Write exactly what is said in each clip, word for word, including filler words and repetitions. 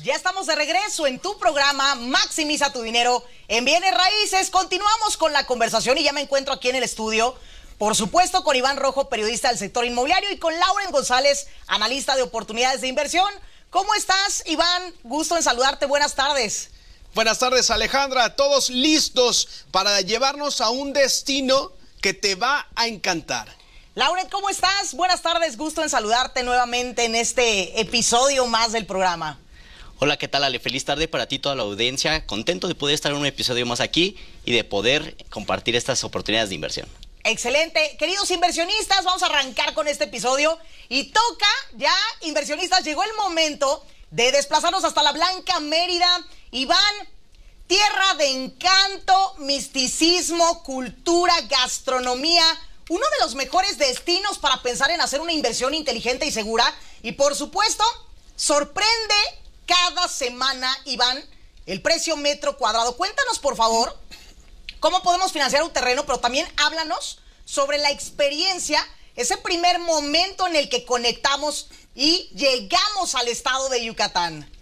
Ya estamos de regreso en tu programa Maximiza tu Dinero en Bienes Raíces. Continuamos con la conversación y ya me encuentro aquí en el estudio, por supuesto, con Iván Rojo, periodista del sector inmobiliario, y con Lauren González, analista de oportunidades de inversión. ¿Cómo estás, Iván? Gusto en saludarte. Buenas tardes. Buenas tardes, Alejandra. Todos listos para llevarnos a un destino que te va a encantar. Lauren, ¿cómo estás? Buenas tardes. Gusto en saludarte nuevamente en este episodio más del programa. Hola, ¿qué tal, Ale? Feliz tarde para ti, toda la audiencia. Contento de poder estar en un episodio más aquí y de poder compartir estas oportunidades de inversión. Excelente. Queridos inversionistas, vamos a arrancar con este episodio. Y toca, ya, inversionistas, llegó el momento de desplazarnos hasta la Blanca Mérida. Iván, tierra de encanto, misticismo, cultura, gastronomía. Uno de los mejores destinos para pensar en hacer una inversión inteligente y segura. Y, por supuesto, sorprende cada semana, Iván, el precio metro cuadrado. Cuéntanos, por favor, cómo podemos financiar un terreno, pero también háblanos sobre la experiencia, ese primer momento en el que conectamos y llegamos al estado de Yucatán.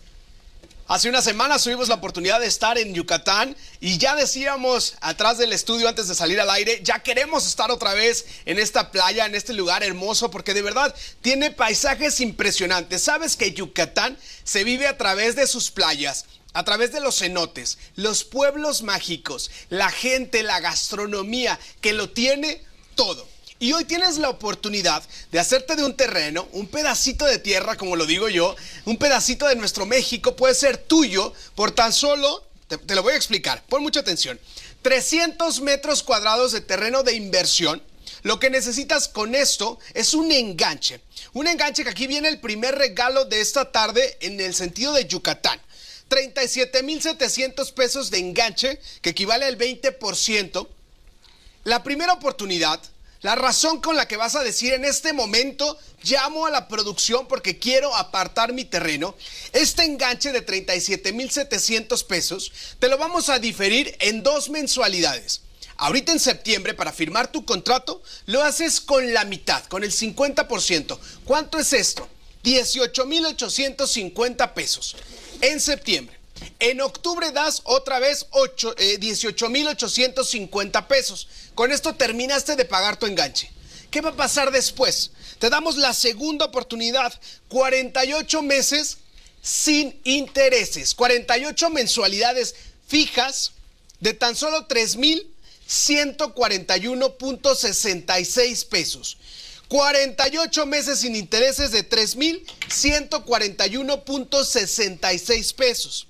Hace una semana tuvimos la oportunidad de estar en Yucatán y ya decíamos atrás del estudio antes de salir al aire, ya queremos estar otra vez en esta playa, en este lugar hermoso, porque de verdad tiene paisajes impresionantes. Sabes que Yucatán se vive a través de sus playas, a través de los cenotes, los pueblos mágicos, la gente, la gastronomía, que lo tiene todo. Y hoy tienes la oportunidad de hacerte de un terreno, un pedacito de tierra, como lo digo yo, un pedacito de nuestro México, puede ser tuyo por tan solo, te, te lo voy a explicar, pon mucha atención, trescientos metros cuadrados de terreno de inversión. Lo que necesitas con esto es un enganche, un enganche que aquí viene el primer regalo de esta tarde en el sentido de Yucatán. treinta y siete mil setecientos pesos de enganche, que equivale al veinte por ciento. La primera oportunidad, la razón con la que vas a decir en este momento, llamo a la producción porque quiero apartar mi terreno, este enganche de treinta y siete mil setecientos pesos, te lo vamos a diferir en dos mensualidades. Ahorita en septiembre, para firmar tu contrato, lo haces con la mitad, con el cincuenta por ciento. ¿Cuánto es esto? dieciocho mil ochocientos cincuenta pesos. En septiembre. En octubre das otra vez eh, dieciocho mil ochocientos cincuenta pesos. Con esto terminaste de pagar tu enganche. ¿Qué va a pasar después? Te damos la segunda oportunidad, cuarenta y ocho meses sin intereses, cuarenta y ocho mensualidades fijas de tan solo tres mil ciento cuarenta y uno punto sesenta y seis pesos. cuarenta y ocho meses sin intereses de tres mil ciento cuarenta y uno punto sesenta y seis pesos.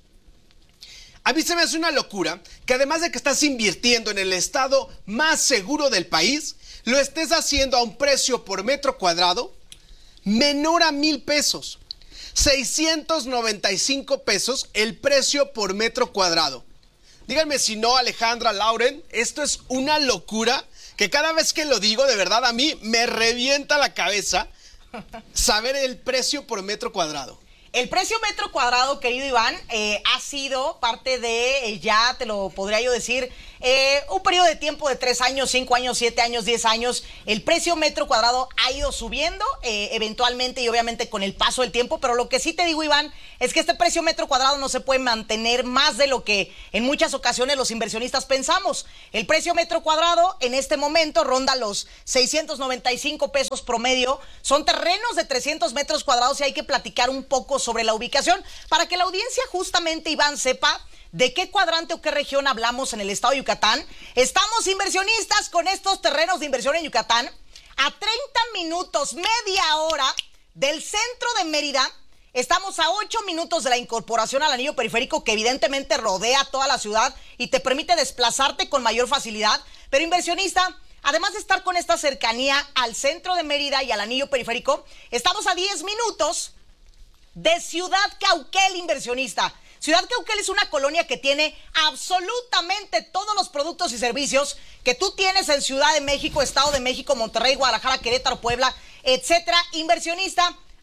A mí se me hace una locura que además de que estás invirtiendo en el estado más seguro del país, lo estés haciendo a un precio por metro cuadrado menor a mil pesos. seiscientos noventa y cinco pesos el precio por metro cuadrado. Díganme si no, Alejandra, Lauren, esto es una locura que cada vez que lo digo, de verdad, a mí me revienta la cabeza saber el precio por metro cuadrado. El precio metro cuadrado, querido Iván, eh, ha sido parte de, eh, ya te lo podría yo decir, eh, un periodo de tiempo de tres años, cinco años, siete años, diez años. El precio metro cuadrado ha ido subiendo, eh, eventualmente y obviamente con el paso del tiempo, pero lo que sí te digo, Iván, es que este precio metro cuadrado no se puede mantener más de lo que en muchas ocasiones los inversionistas pensamos. El precio metro cuadrado en este momento ronda los seiscientos noventa y cinco pesos promedio. Son terrenos de trescientos metros cuadrados y hay que platicar un poco sobre la ubicación para que la audiencia justamente, Iván, sepa de qué cuadrante o qué región hablamos en el estado de Yucatán. Estamos inversionistas con estos terrenos de inversión en Yucatán a treinta minutos, media hora del centro de Mérida. Estamos a ocho minutos de la incorporación al anillo periférico que evidentemente rodea toda la ciudad y te permite desplazarte con mayor facilidad. Pero inversionista, además de estar con esta cercanía al centro de Mérida y al anillo periférico, estamos a diez minutos de Ciudad Cauquel, inversionista. Ciudad Cauquel es una colonia que tiene absolutamente todos los productos y servicios que tú tienes en Ciudad de México, Estado de México, Monterrey, Guadalajara, Querétaro, Puebla, etcétera. Inversionista,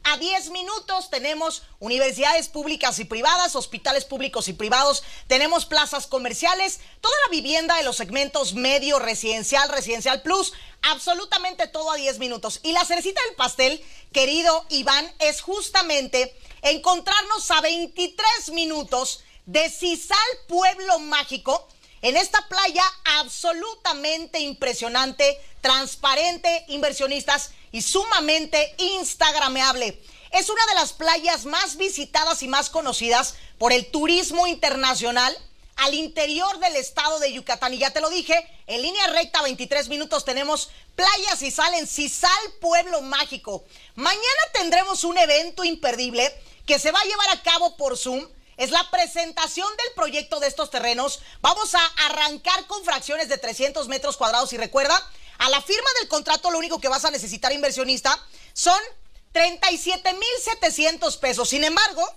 a diez minutos. Tenemos universidades públicas y privadas, hospitales públicos y privados, tenemos plazas comerciales, toda la vivienda de los segmentos medio, residencial, residencial plus, absolutamente todo a diez minutos. Y la cerecita del pastel, querido Iván, es justamente encontrarnos a veintitrés minutos de Cizal, Pueblo Mágico, en esta playa absolutamente impresionante, transparente, inversionistas, y sumamente instagrameable. Es una de las playas más visitadas y más conocidas por el turismo internacional al interior del estado de Yucatán. Y ya te lo dije, en línea recta, veintitrés minutos, tenemos Playa Cizal en Cizal, Pueblo Mágico. Mañana tendremos un evento imperdible que se va a llevar a cabo por Zoom. Es la presentación del proyecto de estos terrenos. Vamos a arrancar con fracciones de trescientos metros cuadrados. Y recuerda, a la firma del contrato lo único que vas a necesitar, inversionista, son treinta y siete mil setecientos pesos. Sin embargo,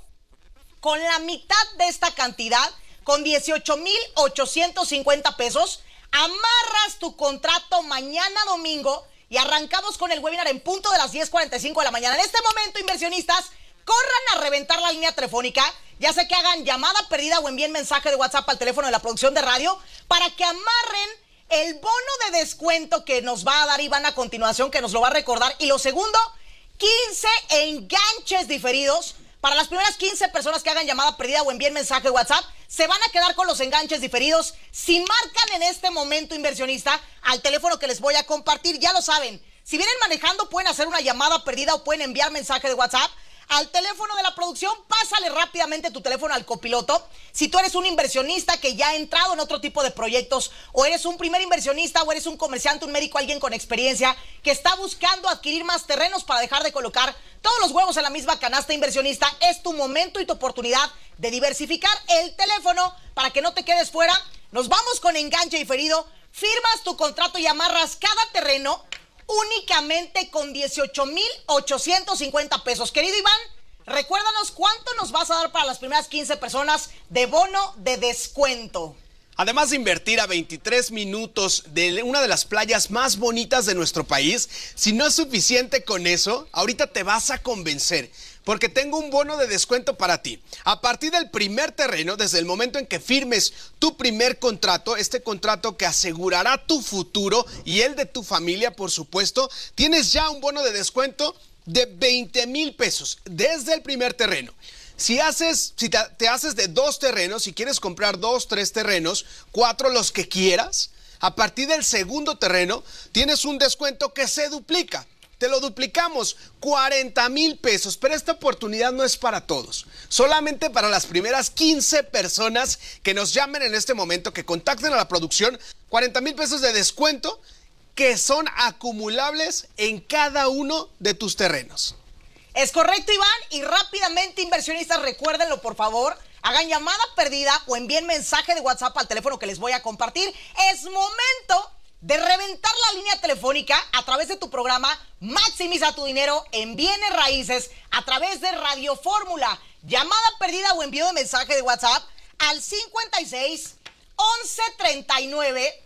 con la mitad de esta cantidad, con dieciocho mil ochocientos cincuenta pesos, amarras tu contrato mañana domingo y arrancamos con el webinar en punto de las diez cuarenta y cinco de la mañana. En este momento, inversionistas, corran a reventar la línea telefónica, ya sea que hagan llamada perdida o envíen mensaje de WhatsApp al teléfono de la producción de radio para que amarren el bono de descuento que nos va a dar Iván a continuación, que nos lo va a recordar. Y lo segundo, quince enganches diferidos. Para las primeras quince personas que hagan llamada perdida o envíen mensaje de WhatsApp, se van a quedar con los enganches diferidos. Si marcan en este momento, inversionista, al teléfono que les voy a compartir, ya lo saben. Si vienen manejando, pueden hacer una llamada perdida o pueden enviar mensaje de WhatsApp al teléfono de la producción. Pásale rápidamente tu teléfono al copiloto. Si tú eres un inversionista que ya ha entrado en otro tipo de proyectos, o eres un primer inversionista, o eres un comerciante, un médico, alguien con experiencia que está buscando adquirir más terrenos para dejar de colocar todos los huevos en la misma canasta, inversionista, es tu momento y tu oportunidad de diversificar el teléfono para que no te quedes fuera. Nos vamos con enganche diferido. Firmas tu contrato y amarras cada terreno únicamente con dieciocho mil ochocientos cincuenta pesos. Querido Iván, recuérdanos cuánto nos vas a dar para las primeras quince personas de bono de descuento. Además de invertir a veintitrés minutos de una de las playas más bonitas de nuestro país, si no es suficiente con eso, ahorita te vas a convencer, porque tengo un bono de descuento para ti. A partir del primer terreno, desde el momento en que firmes tu primer contrato, este contrato que asegurará tu futuro y el de tu familia, por supuesto, tienes ya un bono de descuento de veinte mil pesos desde el primer terreno. Si haces, si te, te haces de dos terrenos, si quieres comprar dos, tres terrenos, cuatro, los que quieras, a partir del segundo terreno tienes un descuento que se duplica. Te lo duplicamos, cuarenta mil pesos, pero esta oportunidad no es para todos, solamente para las primeras quince personas que nos llamen en este momento, que contacten a la producción. Cuarenta mil pesos de descuento que son acumulables en cada uno de tus terrenos. Es correcto, Iván, y rápidamente, inversionistas, recuérdenlo, por favor, hagan llamada perdida o envíen mensaje de WhatsApp al teléfono que les voy a compartir. Es momento de reventar la línea telefónica a través de tu programa Maximiza tu Dinero en Bienes Raíces a través de Radio Fórmula. Llamada perdida o envío de mensaje de WhatsApp al cincuenta y seis, once treinta y nueve,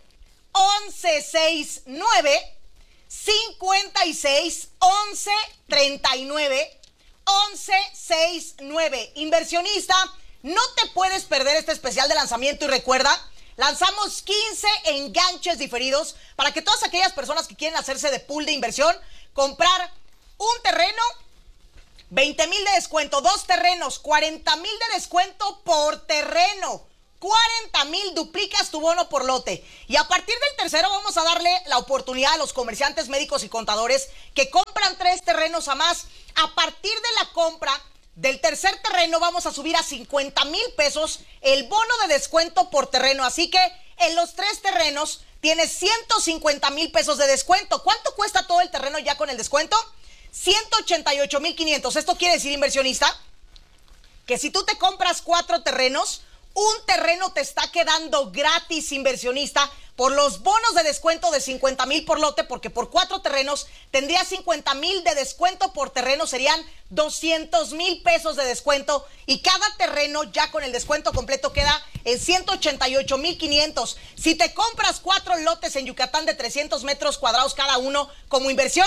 once sesenta y nueve, cincuenta y seis, once treinta y nueve, once sesenta y nueve. Inversionista, no te puedes perder este especial de lanzamiento y recuerda, lanzamos quince enganches diferidos para que todas aquellas personas que quieren hacerse de pool de inversión, comprar un terreno, veinte mil de descuento, dos terrenos, cuarenta mil de descuento por terreno, cuarenta mil, duplicas tu bono por lote. Y a partir del tercero vamos a darle la oportunidad a los comerciantes, médicos y contadores que compran tres terrenos a más. A partir de la compra del tercer terreno vamos a subir a cincuenta mil pesos el bono de descuento por terreno. Así que en los tres terrenos tienes ciento cincuenta mil pesos de descuento. ¿Cuánto cuesta todo el terreno ya con el descuento? ciento ochenta y ocho mil quinientos. Esto quiere decir, inversionista, que si tú te compras cuatro terrenos, un terreno te está quedando gratis, inversionista, por los bonos de descuento de cincuenta mil por lote, porque por cuatro terrenos tendrías cincuenta mil de descuento por terreno, serían doscientos mil pesos de descuento, y cada terreno ya con el descuento completo queda en ciento ochenta y ocho mil quinientos. Si te compras cuatro lotes en Yucatán de trescientos metros cuadrados cada uno como inversión,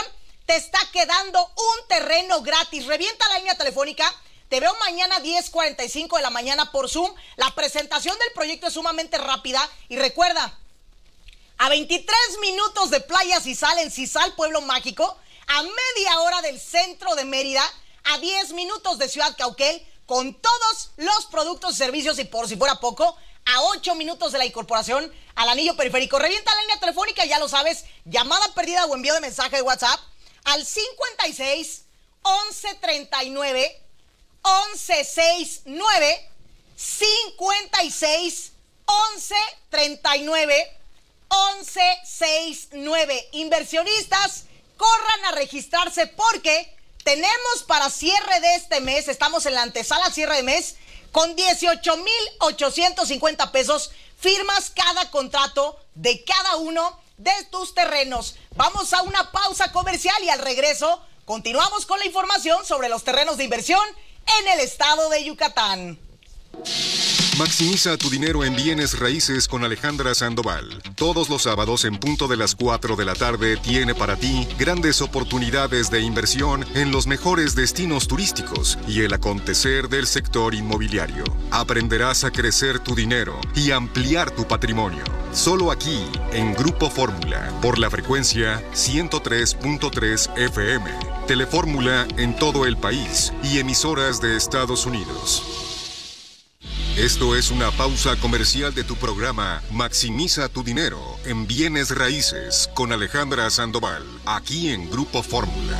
te está quedando un terreno gratis. Revienta la línea telefónica. Te veo mañana diez cuarenta y cinco de la mañana por Zoom. La presentación del proyecto es sumamente rápida. Y recuerda, a veintitrés minutos de Playa Sisal en Sisal, Pueblo Mágico, a media hora del centro de Mérida, a diez minutos de Ciudad Cauquel, con todos los productos y servicios, y por si fuera poco, a ocho minutos de la incorporación al anillo periférico. Revienta la línea telefónica, ya lo sabes, llamada perdida o envío de mensaje de WhatsApp al cincuenta y seis, once treinta y nueve, once sesenta y nueve, cincuenta y seis, once treinta y nueve, once sesenta y nueve. Inversionistas, corran a registrarse porque tenemos para cierre de este mes, estamos en la antesala cierre de mes, con dieciocho mil ochocientos cincuenta pesos, firmas cada contrato de cada uno de tus terrenos. Vamos a una pausa comercial y al regreso continuamos con la información sobre los terrenos de inversión en el estado de Yucatán. Maximiza tu dinero en bienes raíces con Alejandra Sandoval. Todos los sábados en punto de las cuatro de la tarde tiene para ti grandes oportunidades de inversión en los mejores destinos turísticos y el acontecer del sector inmobiliario. Aprenderás a crecer tu dinero y ampliar tu patrimonio. Solo aquí en Grupo Fórmula, por la frecuencia ciento tres punto tres F M. Telefórmula en todo el país y emisoras de Estados Unidos. Esto es una pausa comercial de tu programa Maximiza tu dinero en bienes raíces con Alejandra Sandoval, aquí en Grupo Fórmula.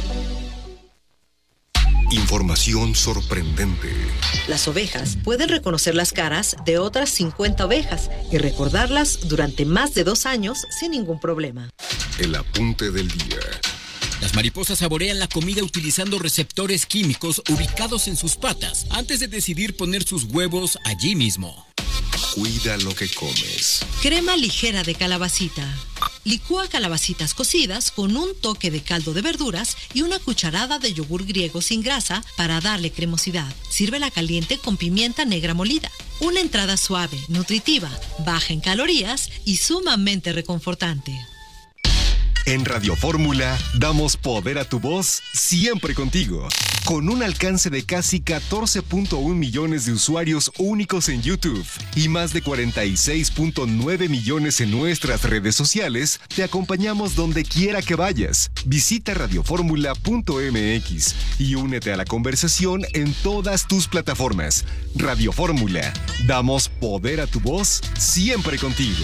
Información sorprendente. Las ovejas pueden reconocer las caras de otras cincuenta ovejas y recordarlas durante más de dos años sin ningún problema. El apunte del día. Las mariposas saborean la comida utilizando receptores químicos ubicados en sus patas antes de decidir poner sus huevos allí mismo. Cuida lo que comes. Crema ligera de calabacita. Licúa calabacitas cocidas con un toque de caldo de verduras y una cucharada de yogur griego sin grasa para darle cremosidad. Sírvela caliente con pimienta negra molida. Una entrada suave, nutritiva, baja en calorías y sumamente reconfortante. En Radio Fórmula damos poder a tu voz siempre contigo. Con un alcance de casi catorce punto uno millones de usuarios únicos en YouTube y más de cuarenta y seis punto nueve millones en nuestras redes sociales, te acompañamos donde quiera que vayas. Visita radioformula punto m x y únete a la conversación en todas tus plataformas. Radio Fórmula, damos poder a tu voz siempre contigo.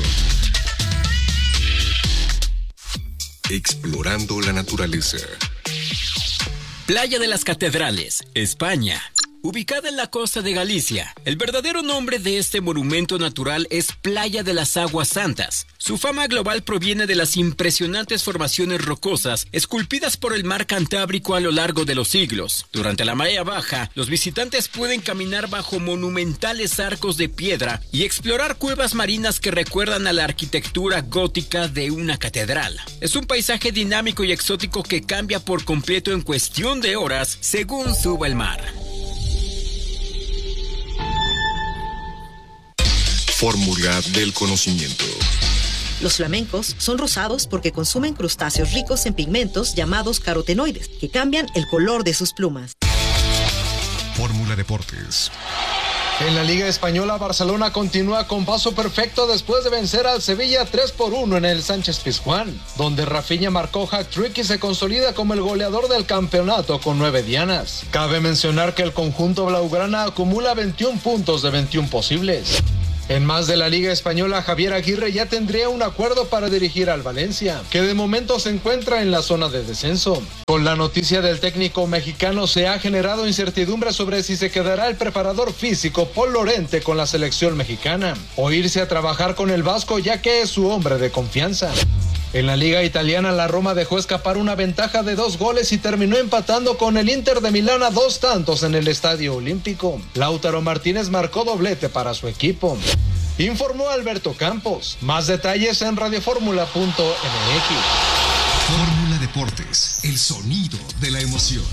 Explorando la naturaleza. Playa de las Catedrales, España. Ubicada en la costa de Galicia, el verdadero nombre de este monumento natural es Playa de las Aguas Santas. Su fama global proviene de las impresionantes formaciones rocosas esculpidas por el mar Cantábrico a lo largo de los siglos. Durante la marea baja, los visitantes pueden caminar bajo monumentales arcos de piedra y explorar cuevas marinas que recuerdan a la arquitectura gótica de una catedral. Es un paisaje dinámico y exótico que cambia por completo en cuestión de horas según suba el mar. Fórmula del conocimiento. Los flamencos son rosados porque consumen crustáceos ricos en pigmentos llamados carotenoides, que cambian el color de sus plumas. Fórmula Deportes. En la Liga Española, Barcelona continúa con paso perfecto después de vencer al Sevilla tres por uno en el Sánchez-Pizjuán, donde Rafinha marcó hat-trick y se consolida como el goleador del campeonato con nueve dianas. Cabe mencionar que el conjunto blaugrana acumula veintiún puntos de veintiún posibles. En más de la Liga Española, Javier Aguirre ya tendría un acuerdo para dirigir al Valencia, que de momento se encuentra en la zona de descenso. Con la noticia del técnico mexicano se ha generado incertidumbre sobre si se quedará el preparador físico Paul Lorente con la selección mexicana, o irse a trabajar con el vasco ya que es su hombre de confianza. En la Liga Italiana, la Roma dejó escapar una ventaja de dos goles y terminó empatando con el Inter de Milán a dos tantos en el Estadio Olímpico. Lautaro Martínez marcó doblete para su equipo. Informó Alberto Campos. Más detalles en radioformula punto m x. Fórmula Deportes, el sonido de la emoción.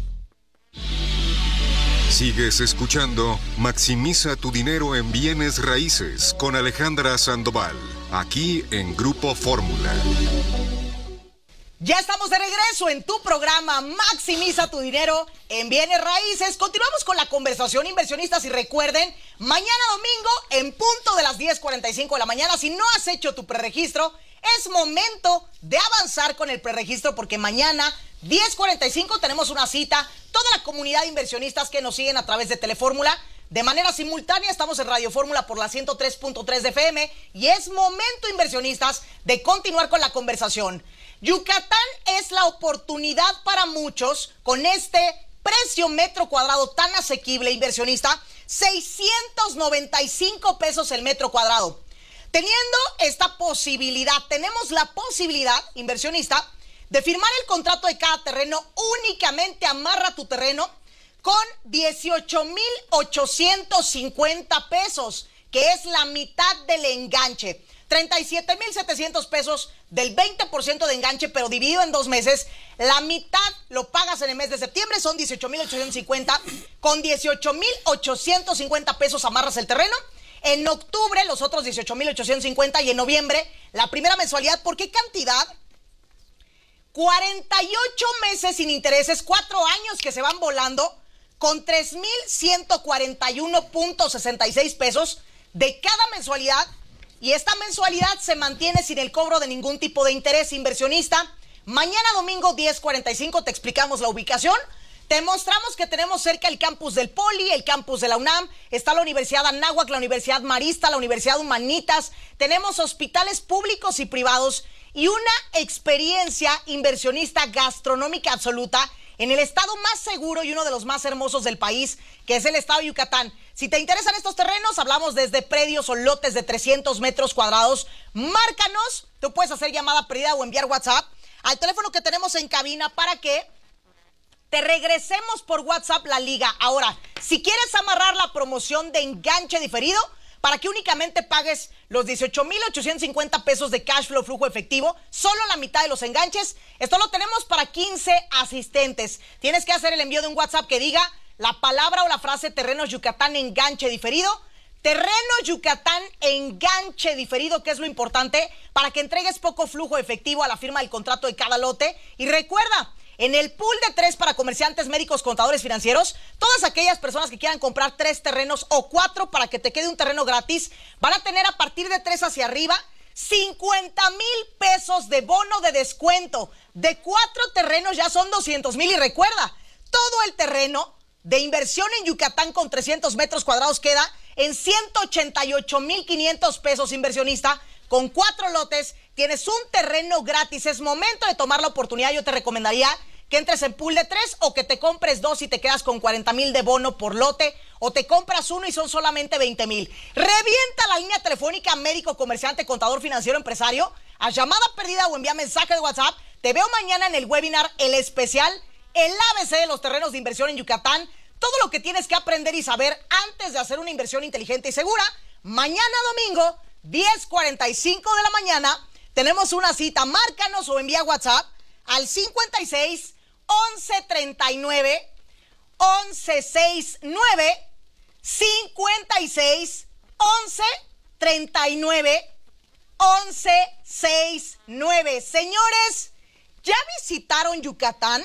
Sigues escuchando Maximiza tu dinero en bienes raíces con Alejandra Sandoval, aquí en Grupo Fórmula. Ya estamos de regreso en tu programa Maximiza tu dinero en bienes raíces. Continuamos con la conversación, inversionistas, y recuerden, mañana domingo en punto de las diez cuarenta y cinco de la mañana, si no has hecho tu preregistro, es momento de avanzar con el preregistro porque mañana diez cuarenta y cinco tenemos una cita. Toda la comunidad de inversionistas que nos siguen a través de Telefórmula, de manera simultánea estamos en Radio Fórmula por la ciento tres punto tres de F M y es momento, inversionistas, de continuar con la conversación. Yucatán es la oportunidad para muchos con este precio metro cuadrado tan asequible, inversionista, seiscientos noventa y cinco pesos el metro cuadrado. Teniendo esta posibilidad, tenemos la posibilidad, inversionista, de firmar el contrato de cada terreno. Únicamente amarra tu terreno con dieciocho mil ochocientos cincuenta pesos, que es la mitad del enganche. treinta y siete mil setecientos pesos del veinte por ciento de enganche, pero dividido en dos meses. La mitad lo pagas en el mes de septiembre, son dieciocho mil ochocientos cincuenta. Con dieciocho mil ochocientos cincuenta pesos amarras el terreno. En octubre, los otros dieciocho mil ochocientos cincuenta. Y en noviembre, la primera mensualidad. ¿Por qué cantidad? cuarenta y ocho meses sin intereses, cuatro años que se van volando, con tres mil ciento cuarenta y uno punto sesenta y seis pesos de cada mensualidad. Y esta mensualidad se mantiene sin el cobro de ningún tipo de interés, inversionista. Mañana domingo diez cuarenta y cinco te explicamos la ubicación. Te mostramos que tenemos cerca el campus del Poli, el campus de la UNAM, está la Universidad Anáhuac, la Universidad Marista, la Universidad Humanitas. Tenemos hospitales públicos y privados y una experiencia inversionista gastronómica absoluta en el estado más seguro y uno de los más hermosos del país, que es el estado de Yucatán. Si te interesan estos terrenos, hablamos desde predios o lotes de trescientos metros cuadrados. Márcanos, tú puedes hacer llamada perdida o enviar WhatsApp al teléfono que tenemos en cabina para que te regresemos por WhatsApp la liga. Ahora, si quieres amarrar la promoción de enganche diferido, para que únicamente pagues los dieciocho mil ochocientos cincuenta pesos de cash flow, flujo efectivo, solo la mitad de los enganches. Esto lo tenemos para quince asistentes. Tienes que hacer el envío de un WhatsApp que diga la palabra o la frase Terrenos Yucatán enganche diferido. Terrenos Yucatán enganche diferido, que es lo importante, para que entregues poco flujo efectivo a la firma del contrato de cada lote. Y recuerda, en el pool de tres para comerciantes, médicos, contadores financieros, todas aquellas personas que quieran comprar tres terrenos o cuatro para que te quede un terreno gratis, van a tener a partir de tres hacia arriba cincuenta mil pesos de bono de descuento. De cuatro terrenos ya son doscientos mil. Y recuerda, todo el terreno de inversión en Yucatán con trescientos metros cuadrados queda en ciento ochenta y ocho mil quinientos pesos, inversionista. Con cuatro lotes tienes un terreno gratis. Es momento de tomar la oportunidad. Yo te recomendaría que entres en pool de tres o que te compres dos y te quedas con cuarenta mil de bono por lote, o te compras uno y son solamente veinte mil. Revienta la línea telefónica médico, comerciante, contador financiero, empresario, a llamada perdida o envía mensaje de WhatsApp. Te veo mañana en el webinar, el especial, el A B C de los terrenos de inversión en Yucatán. Todo lo que tienes que aprender y saber antes de hacer una inversión inteligente y segura. Mañana domingo, diez cuarenta y cinco de la mañana, tenemos una cita. Márcanos o envía WhatsApp al cincuenta y seis, once treinta y nueve, once sesenta y nueve, cincuenta y seis, once treinta y nueve, once sesenta y nueve. Señores, ¿ya visitaron Yucatán?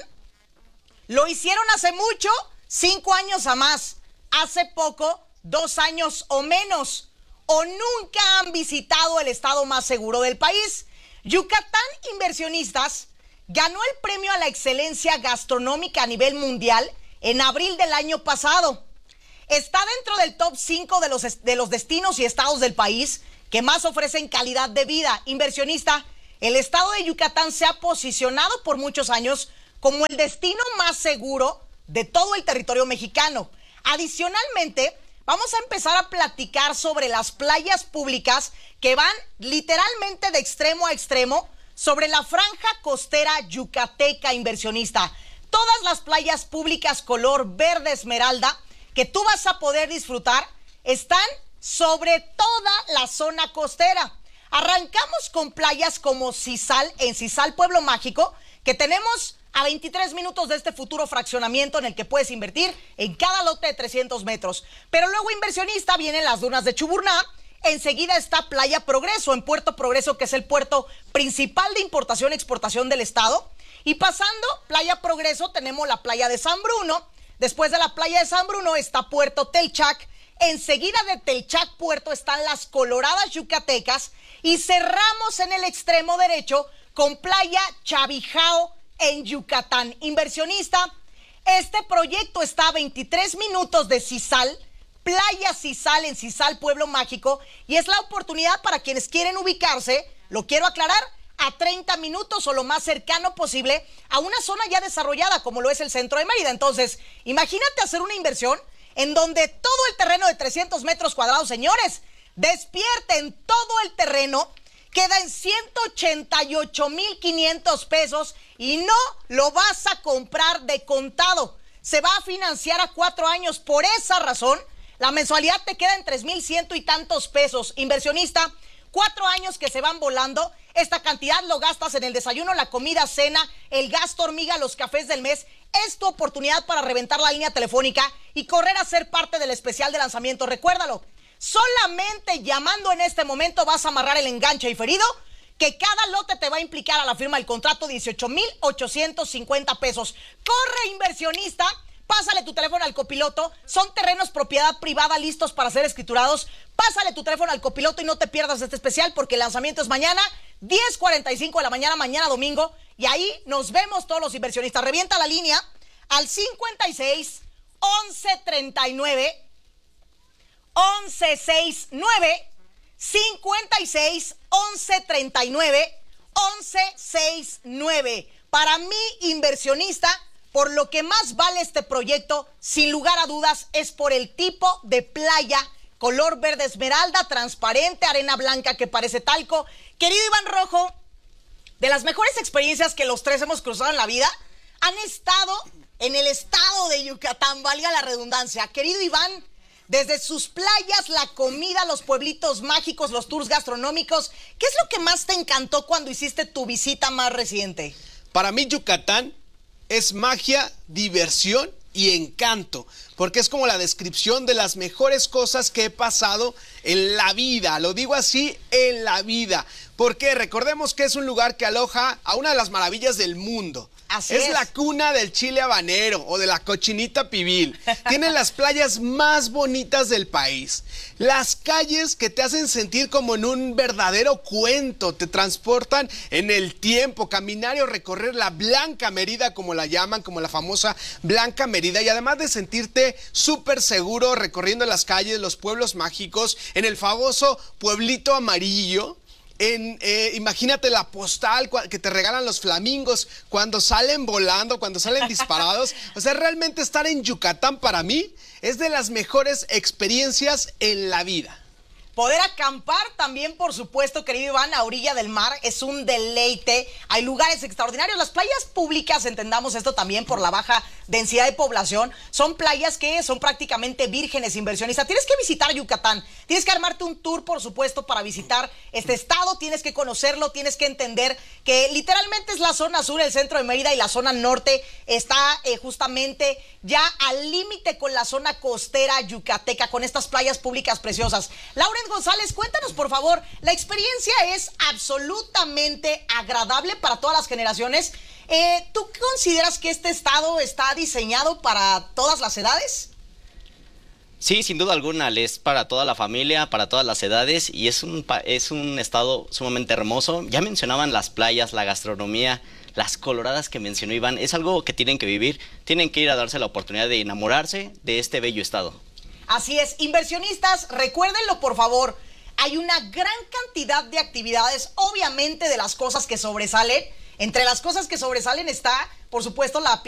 ¿Lo hicieron hace mucho? Cinco años a más. Hace poco, dos años o menos. ¿O nunca han visitado el estado más seguro del país? Yucatán, inversionistas, ganó el premio a la excelencia gastronómica a nivel mundial en abril del año pasado. Está dentro del top cinco de los, de los destinos y estados del país que más ofrecen calidad de vida. Inversionista, el estado de Yucatán se ha posicionado por muchos años como el destino más seguro de todo el territorio mexicano. Adicionalmente, vamos a empezar a platicar sobre las playas públicas que van literalmente de extremo a extremo sobre la franja costera yucateca, inversionista. Todas las playas públicas color verde esmeralda que tú vas a poder disfrutar están sobre toda la zona costera. Arrancamos con playas como Cisal, en Cisal, Pueblo Mágico, que tenemos a veintitrés minutos de este futuro fraccionamiento en el que puedes invertir en cada lote de trescientos metros. Pero luego, inversionista, vienen las dunas de Chuburná, enseguida está Playa Progreso, en Puerto Progreso, que es el puerto principal de importación y exportación del estado. Y pasando Playa Progreso tenemos la playa de San Bruno. Después de la playa de San Bruno está Puerto Telchac. Enseguida de Telchac Puerto están las Coloradas Yucatecas. Y cerramos en el extremo derecho con Playa Chavijao en Yucatán. Inversionista, este proyecto está a veintitrés minutos de Cisal, Playa Cisal en Cisal, Pueblo Mágico, y es la oportunidad para quienes quieren ubicarse, lo quiero aclarar, a treinta minutos o lo más cercano posible a una zona ya desarrollada como lo es el centro de Mérida. Entonces, imagínate hacer una inversión en donde todo el terreno de trescientos metros cuadrados, señores, despierten todo el terreno, queda en ciento ochenta y ocho mil quinientos pesos y no lo vas a comprar de contado. Se va a financiar a cuatro años. Por esa razón, la mensualidad te queda en tres mil ciento y tantos pesos. Inversionista, cuatro años que se van volando. Esta cantidad lo gastas en el desayuno, la comida, cena, el gasto hormiga, los cafés del mes. Es tu oportunidad para reventar la línea telefónica y correr a ser parte del especial de lanzamiento. Recuérdalo, solamente llamando en este momento vas a amarrar el enganche diferido, que cada lote te va a implicar a la firma del contrato dieciocho mil ochocientos cincuenta pesos. Corre, inversionista, pásale tu teléfono al copiloto. Son terrenos propiedad privada listos para ser escriturados. Pásale tu teléfono al copiloto y no te pierdas este especial porque el lanzamiento es mañana, diez cuarenta y cinco de la mañana, mañana domingo. Y ahí nos vemos todos los inversionistas. Revienta la línea al cincuenta y seis, once treinta y nueve, once sesenta y nueve, cincuenta y seis, once treinta y nueve, once sesenta y nueve. Para mí, inversionista, por lo que más vale este proyecto, sin lugar a dudas, es por el tipo de playa, color verde esmeralda, transparente, arena blanca que parece talco. Querido Iván Rojo, de las mejores experiencias que los tres hemos cruzado en la vida, han estado en el estado de Yucatán, valga la redundancia. Querido Iván, desde sus playas, la comida, los pueblitos mágicos, los tours gastronómicos, ¿qué es lo que más te encantó cuando hiciste tu visita más reciente? Para mí Yucatán es magia, diversión y encanto, porque es como la descripción de las mejores cosas que he pasado en la vida. Lo digo así, en la vida. Porque recordemos que es un lugar que aloja a una de las maravillas del mundo. Así es, es la cuna del chile habanero o de la cochinita pibil. Tiene las playas más bonitas del país. Las calles que te hacen sentir como en un verdadero cuento. Te transportan en el tiempo. Caminar o recorrer la Blanca Mérida, como la llaman, como la famosa Blanca Mérida. Y además de sentirte súper seguro recorriendo las calles, los pueblos mágicos, en el famoso pueblito amarillo. En, eh, imagínate la postal que te regalan los flamingos cuando salen volando, cuando salen disparados. O sea, realmente estar en Yucatán para mí es de las mejores experiencias en la vida. Poder acampar también, por supuesto, querido Iván, a orilla del mar es un deleite. Hay lugares extraordinarios. Las playas públicas, entendamos esto también por la baja densidad de población, son playas que son prácticamente vírgenes, inversionistas. Tienes que visitar Yucatán, tienes que armarte un tour, por supuesto, para visitar este estado, tienes que conocerlo, tienes que entender que literalmente es la zona sur, el centro de Mérida, y la zona norte está eh, justamente ya al límite con la zona costera yucateca, con estas playas públicas preciosas. Lauren González, cuéntanos por favor, la experiencia es absolutamente agradable para todas las generaciones. Eh, ¿Tú consideras que este estado está diseñado para todas las edades? Sí, sin duda alguna, es para toda la familia, para todas las edades, y es un, es un estado sumamente hermoso. Ya mencionaban las playas, la gastronomía, las coloradas que mencionó Iván, es algo que tienen que vivir, tienen que ir a darse la oportunidad de enamorarse de este bello estado. Así es, inversionistas, recuérdenlo por favor, hay una gran cantidad de actividades, obviamente de las cosas que sobresalen. Entre las cosas que sobresalen está, por supuesto, la